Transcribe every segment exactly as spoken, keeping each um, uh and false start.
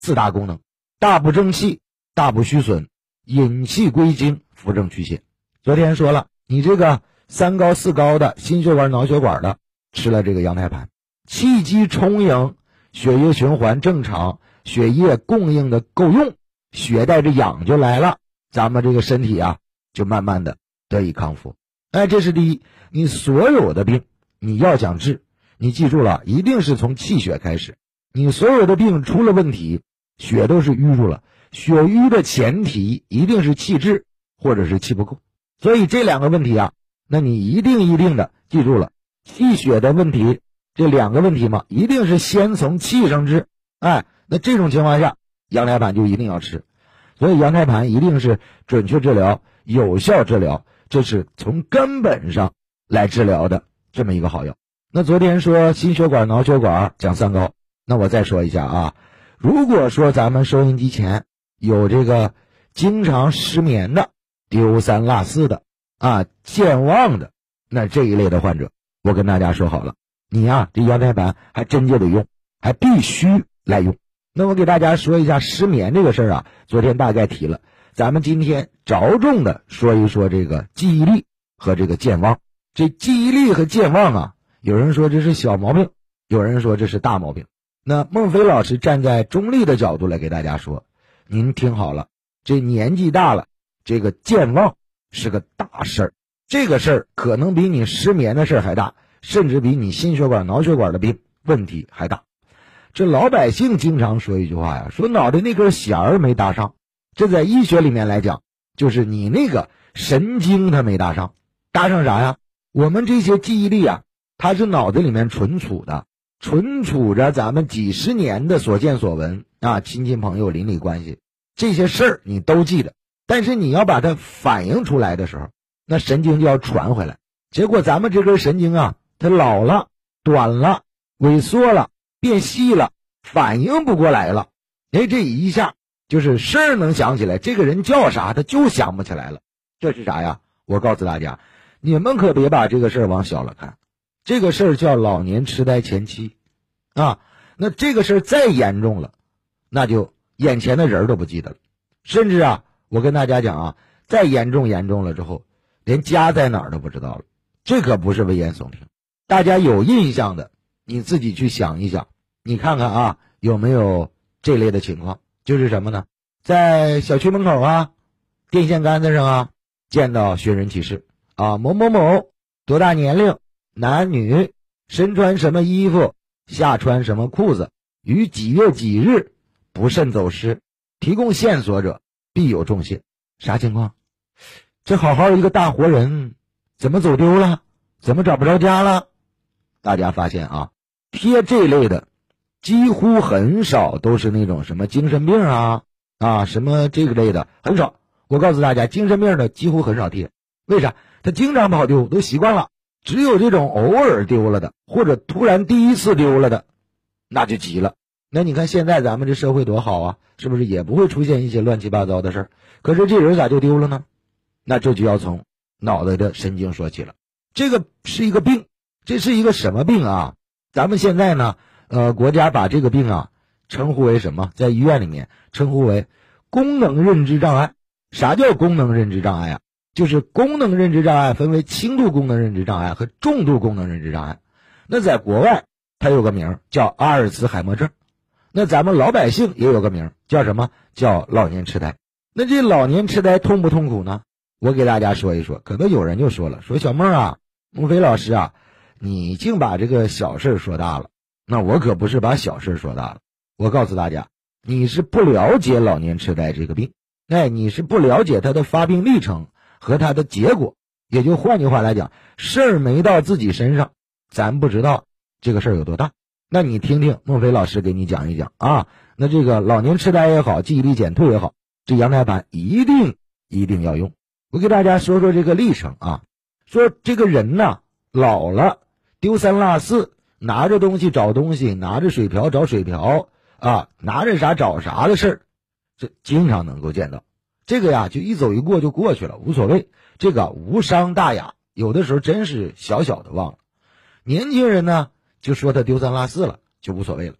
四大功能：大补正气，大补虚损，引气归经，扶正祛邪。昨天说了，你这个三高四高的心血管脑血管的吃了这个羊胎盘，气机充盈，血液循环正常，血液供应的够用，血带着氧就来了，咱们这个身体啊就慢慢的得以康复。哎，这是第一。你所有的病你要想治，你记住了，一定是从气血开始。你所有的病出了问题，血都是淤住了，血瘀的前提一定是气滞或者是气不够。所以这两个问题啊，那你一定一定的记住了，气血的问题，这两个问题嘛，一定是先从气上治。哎，那这种情况下，羊胎盘就一定要吃。所以羊胎盘一定是准确治疗、有效治疗，这是从根本上来治疗的这么一个好药。那昨天说心血管脑血管讲三高，那我再说一下啊，如果说咱们收音机前有这个经常失眠的、丢三落四的啊、健忘的，那这一类的患者，我跟大家说好了，你呀、啊、这羊胎盘还真就得用，还必须来用。那我给大家说一下失眠这个事儿啊，昨天大概提了，咱们今天着重的说一说这个记忆力和这个健忘。这记忆力和健忘啊，有人说这是小毛病，有人说这是大毛病。那孟非老师站在中立的角度来给大家说，您听好了，这年纪大了，这个健忘是个大事儿，这个事儿可能比你失眠的事儿还大，甚至比你心血管脑血管的病问题还大。这老百姓经常说一句话呀，说脑袋那根弦儿没搭上，这在医学里面来讲，就是你那个神经它没搭上。搭上啥呀？我们这些记忆力啊，它是脑子里面存储的，存储着咱们几十年的所见所闻啊，亲戚朋友邻里关系，这些事儿你都记得，但是你要把它反映出来的时候，那神经就要传回来。结果咱们这根神经啊，它老了、短了、萎缩了、变细了，反应不过来了。哎，这一下就是事儿能想起来，这个人叫啥他就想不起来了。这是啥呀？我告诉大家，你们可别把这个事儿往小了看，这个事儿叫老年痴呆前期啊。那这个事儿再严重了，那就眼前的人都不记得了，甚至啊，我跟大家讲啊，再严重严重了之后，连家在哪儿都不知道了。这可不是危言耸听，大家有印象的，你自己去想一想，你看看啊，有没有这类的情况？就是什么呢？在小区门口啊，电线杆子上啊，见到寻人启事啊，某某某多大年龄，男女，身穿什么衣服，下穿什么裤子，于几月几日不慎走失，提供线索者必有重谢。啥情况？这好好一个大活人怎么走丢了？怎么找不着家了？大家发现啊，贴这类的几乎很少都是那种什么精神病啊啊什么这个类的，很少。我告诉大家，精神病的几乎很少贴。为啥？他经常跑丢，都习惯了。只有这种偶尔丢了的，或者突然第一次丢了的，那就急了。那你看现在咱们这社会多好啊，是不是也不会出现一些乱七八糟的事儿？可是这人咋就丢了呢？那这就要从脑袋的神经说起了。这个是一个病，这是一个什么病啊？咱们现在呢，呃，国家把这个病啊称呼为什么？在医院里面称呼为功能认知障碍。啥叫功能认知障碍啊？就是功能认知障碍分为轻度功能认知障碍和重度功能认知障碍。那在国外它有个名叫阿尔茨海默症，那咱们老百姓也有个名叫什么？叫老年痴呆。那这老年痴呆痛不痛苦呢？我给大家说一说。可能有人就说了，说小孟啊，孟非老师啊，你净把这个小事说大了。那我可不是把小事说大了，我告诉大家，你是不了解老年痴呆这个病，哎，你是不了解它的发病历程和它的结果。也就换句话来讲，事儿没到自己身上，咱不知道这个事儿有多大。那你听听孟非老师给你讲一讲啊，那这个老年痴呆也好，记忆力减退也好，这羊胎盘一定一定要用。我给大家说说这个历程啊，说这个人呐，老了，丢三落四，拿着东西找东西，拿着水瓢找水瓢啊，拿着啥找啥的事儿，这经常能够见到。这个呀，就一走一过就过去了，无所谓，这个无伤大雅，有的时候真是小小的忘了。年轻人呢，就说他丢三落四了，就无所谓了。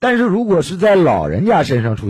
但是如果是在老人家身上出现，